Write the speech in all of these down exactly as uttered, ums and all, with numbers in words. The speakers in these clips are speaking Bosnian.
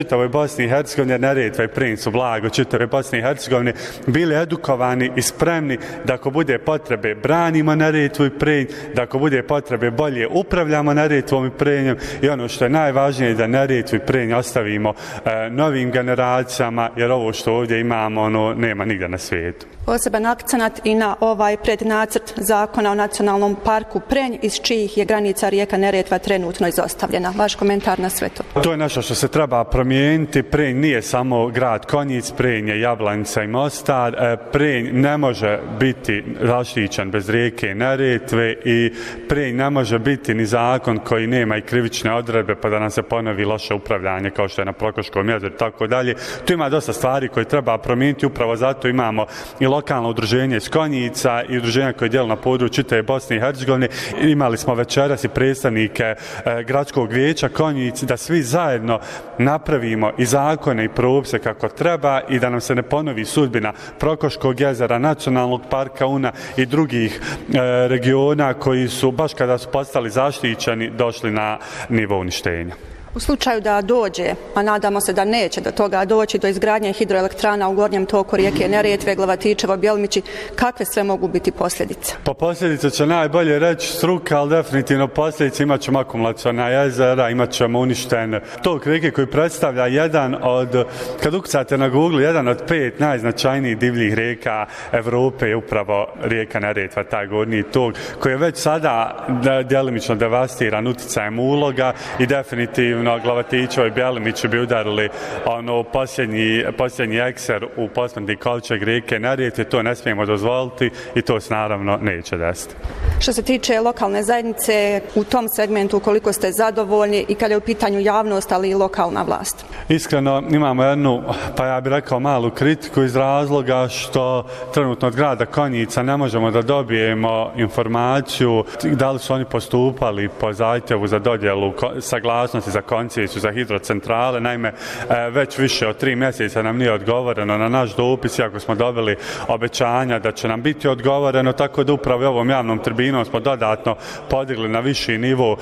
čitavoj Bosni i Hercegovini, Neretva i Prenj su blago čitave Bosne i Hercegovine bili edukovani i spremni da ako bude potrebe branimo Neretvu i Prenj, da ako bude potrebe bolje upravljamo Neretvom i Prenjem i ono što je najvažnije da Neretvu i Prenj ostavimo e, novim generacijama jer ovo što ovdje imamo ono nema nigdje na svijetu. Poseban akcenat i na ovaj prednacrt zakona o nacionalnom parku Prenj iz čijih je granica rijeka Neretva trenutno izostavljena. Vaš komentar na sve to? To je nešto što se treba promijeniti. Prenj nije samo grad Konjic, Prenj je Jablanica i Mostar. Prenj ne može biti zaštićen bez rijeke Neretve i Prenj ne može biti ni zakon koji nema i krivične odredbe pa da nam se ponovi loše upravljanje kao što je na Prokoškom jezeru i tako dalje. Tu ima dosta stvari koje treba promijeniti, upravo zato imamo i lokalno udruženje iz Konjica i udruženja koje djeluju na području čitave Bosne i Hercegovine. Imali smo večeras i predstavnike e, gradskog vijeća Konjic da svi zajedno napravimo i zakone i propise kako treba i da nam se ne ponovi sudbina Prokoškog jezera, nacionalnog parka Una i drugih e, regiona koji su baš kada su postali zaštićeni došli na nivo uništenja. U slučaju da dođe, a nadamo se da neće do toga doći, do izgradnje hidroelektrana u gornjem toku rijeke Neretve, Glavatičevo, Bjelmići, kakve sve mogu biti posljedice? Po posljedice će najbolje reći struka, ali definitivno posljedice imat ćemo akumulaciona jezera, imat ćemo uništen tok rijeke koji predstavlja jedan od, kad ukucate na Google, jedan od pet najznačajnijih divljih rijeka Evrope je upravo rijeka Neretva, taj gornji tok, koji je već sada djelimično devastiran uticajem uloga i definitivno Glavatićevo i Bjelimići bi udarili ono posljednji, posljednji ekser u posmrtni kovčeg rijeke Neretve, to ne smijemo dozvoliti i to se naravno neće desiti. Što se tiče lokalne zajednice, u tom segmentu koliko ste zadovoljni i kada je u pitanju javnost, ali i lokalna vlast? Iskreno imamo jednu, pa ja bih rekao malu kritiku iz razloga što trenutno od grada Konjica ne možemo da dobijemo informaciju da li su oni postupali po zahtjevu za dodjelu saglasnosti za koncesiju za hidrocentrale. Naime, već više od tri mjeseca nam nije odgovoreno na naš dopis, iako smo dobili obećanja da će nam biti odgovoreno, tako da upravo ovom javnom tribinom smo dodatno podigli na viši nivo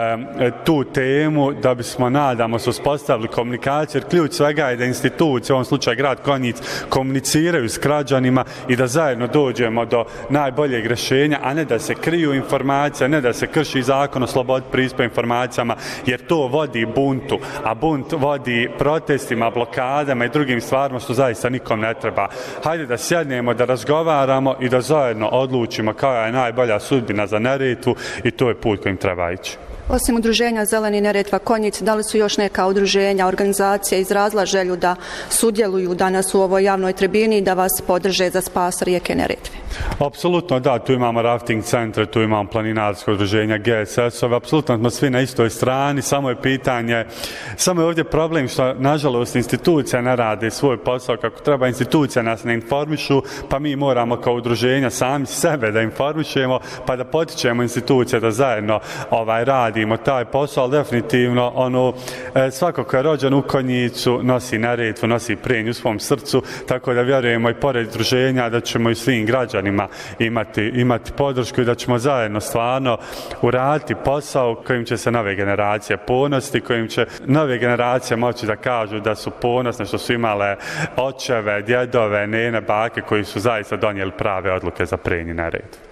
e, tu temu da bismo, nadamo se, uspostavili komunikaciju, jer ključ svega je da institucije, u ovom slučaju grad Konjic, komuniciraju s građanima i da zajedno dođemo do najboljeg rješenja, a ne da se kriju informacije, ne da se krši zakon o slobodi pristupa informacijama, jer to vodi buntu, a bunt vodi protestima, blokadama i drugim stvarima što zaista nikom ne treba. Hajde da sjednemo, da razgovaramo i da zajedno odlučimo koja je najbolja sudbina za Neretvu i to je put kojim treba ići. Osim udruženja Zeleni Neretva Konjic, da li su još neka udruženja, organizacije izrazila želju da sudjeluju danas u ovoj javnoj tribini i da vas podrže za spas rijeke Neretve? Apsolutno da, tu imamo rafting centre, tu imamo planinarsko udruženje G S S-ove, apsolutno smo svi na istoj strani, samo je pitanje, samo je ovdje problem što nažalost institucija ne rade svoj posao kako treba, institucija nas ne informišu, pa mi moramo kao udruženja sami sebe da informišemo, pa da potičemo institucije da zajedno ovaj radi taj posao, ali definitivno ono, svako ko je rođen u Konjicu nosi Neretvu, nosi Prenj u svom srcu, tako da vjerujemo i pored druženja da ćemo i svim građanima imati, imati podršku i da ćemo zajedno stvarno uraditi posao kojim će se nove generacije ponositi, kojim će nove generacije moći da kažu da su ponosne što su imale očeve, djedove, nene, bake koji su zaista donijeli prave odluke za Prenj i Neretvu.